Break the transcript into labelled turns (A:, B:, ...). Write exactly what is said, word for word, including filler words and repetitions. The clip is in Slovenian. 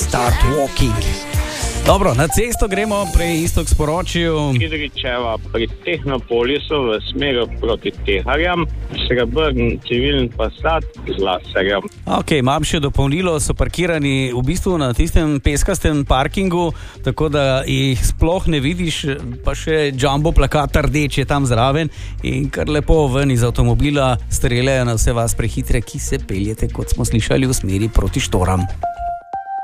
A: start walking. Dobro, na cesto gremo prej isto k sporočju.
B: Kidričeva pri Tehnopolisu v smeru proti Teharjam, srebrn civiln Passat z laserjem.
A: Ok, imam še dopolnilo, so parkirani v bistvu na tistem peskastem parkingu, tako da jih sploh ne vidiš, pa še jumbo plakat rdeč je tam zraven in kar lepo ven iz avtomobila streljajo na vse vas prehitre, ki se peljete, kot smo slišali, v smeri proti Štoram.